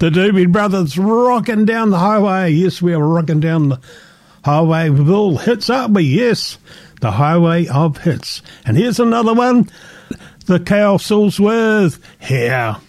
The Doobie Brothers rocking down the highway. Yes, we are rocking down the highway with all hits, aren't we? Yes, the highway of hits. And here's another one. The Cow Silsworth. Here.